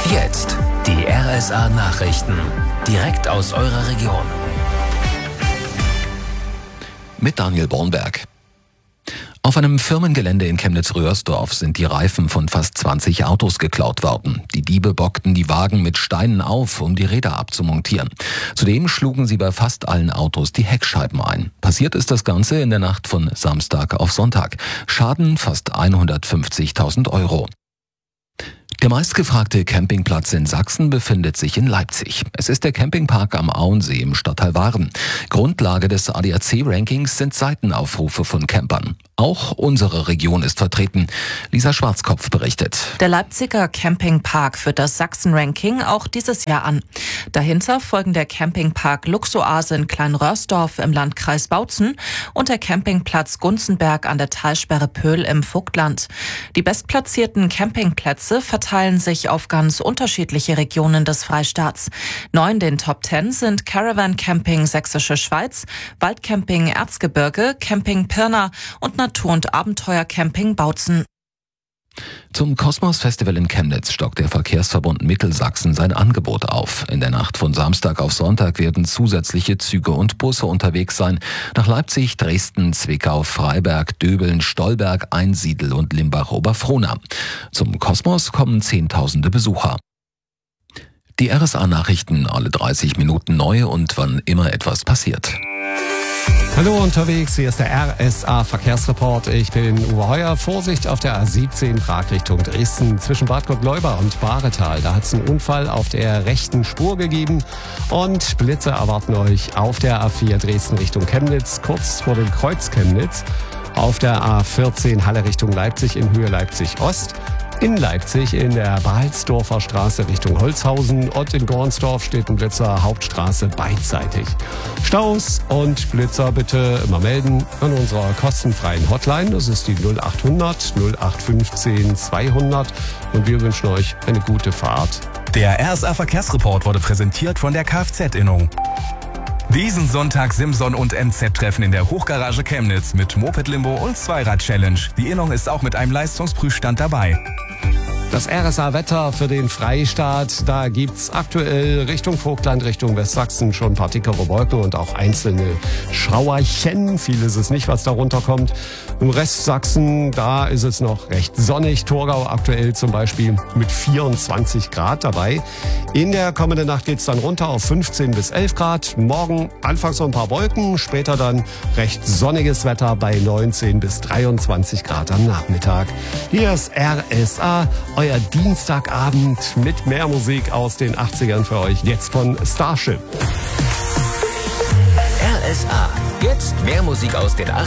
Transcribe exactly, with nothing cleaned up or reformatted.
Jetzt die R S A-Nachrichten. Direkt aus eurer Region. Mit Daniel Bornberg. Auf einem Firmengelände in Chemnitz-Röhrsdorf sind die Reifen von fast zwanzig Autos geklaut worden. Die Diebe bockten die Wagen mit Steinen auf, um die Räder abzumontieren. Zudem schlugen sie bei fast allen Autos die Heckscheiben ein. Passiert ist das Ganze in der Nacht von Samstag auf Sonntag. Schaden fast hundertfünfzigtausend Euro. Der meistgefragte Campingplatz in Sachsen befindet sich in Leipzig. Es ist der Campingpark am Auensee im Stadtteil Waren. Grundlage des A D A C-Rankings sind Seitenaufrufe von Campern. Auch unsere Region ist vertreten. Lisa Schwarzkopf berichtet. Der Leipziger Campingpark führt das Sachsen-Ranking auch dieses Jahr an. Dahinter folgen der Campingpark Luxoase in Kleinröhrsdorf im Landkreis Bautzen und der Campingplatz Gunzenberg an der Talsperre Pöhl im Vogtland. Die bestplatzierten Campingplätze verteilen sich auf ganz unterschiedliche Regionen des Freistaats. Neu in den Top Ten sind Caravan Camping Sächsische Schweiz, Waldcamping Erzgebirge, Camping Pirna und Natur- und Abenteuercamping Bautzen. Zum Kosmos-Festival in Chemnitz stockt der Verkehrsverbund Mittelsachsen sein Angebot auf. In der Nacht von Samstag auf Sonntag werden zusätzliche Züge und Busse unterwegs sein. Nach Leipzig, Dresden, Zwickau, Freiberg, Döbeln, Stolberg, Einsiedl und Limbach-Oberfrohna. Zum Kosmos kommen Zehntausende Besucher. Die R S A-Nachrichten alle dreißig Minuten neu und wann immer etwas passiert. Hallo unterwegs, hier ist der R S A-Verkehrsreport. Ich bin Uwe Heuer. Vorsicht auf der A siebzehn Prag Richtung Dresden zwischen Bad Gottleuba und Bahretal. Da hat es einen Unfall auf der rechten Spur gegeben und Blitze erwarten euch auf der A vier Dresden Richtung Chemnitz, kurz vor dem Kreuz Chemnitz. Auf der A vierzehn Halle Richtung Leipzig in Höhe Leipzig-Ost. In Leipzig in der Balsdorfer Straße Richtung Holzhausen und in Gornsdorf steht ein Blitzer, Hauptstraße beidseitig. Staus und Blitzer bitte immer melden an unserer kostenfreien Hotline. Das ist die null acht hundert null acht fünfzehn zweihundert und wir wünschen euch eine gute Fahrt. Der R S A-Verkehrsreport wurde präsentiert von der Kfz-Innung. Diesen Sonntag Simson und M Z-Treffen in der Hochgarage Chemnitz mit Moped-Limbo und Zweirad-Challenge. Die Innung ist auch mit einem Leistungsprüfstand dabei. Das R S A-Wetter für den Freistaat, da gibt's aktuell Richtung Vogtland, Richtung Westsachsen schon ein paar dickere Wolken und auch einzelne Schauerchen. Viel ist es nicht, was darunter kommt. Im Rest Sachsen, da ist es noch recht sonnig. Thurgau aktuell zum Beispiel mit vierundzwanzig Grad dabei. In der kommenden Nacht geht's dann runter auf fünfzehn bis elf Grad. Morgen anfangs so ein paar Wolken, später dann recht sonniges Wetter bei neunzehn bis dreiundzwanzig Grad am Nachmittag. Hier ist R S A, euer Dienstagabend mit mehr Musik aus den achtzigern für euch. Jetzt von Starship. R S A. Jetzt mehr Musik aus den achtzigern.